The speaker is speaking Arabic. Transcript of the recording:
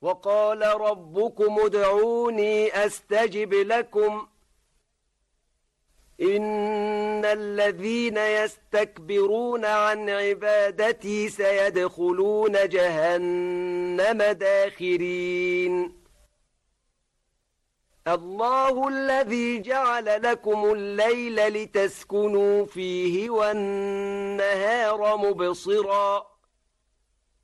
وقال ربكم ادعوني أستجب لكم إن الذين يستكبرون عن عبادتي سيدخلون جهنم داخرين الله الذي جعل لكم الليل لتسكنوا فيه والنهار مبصراً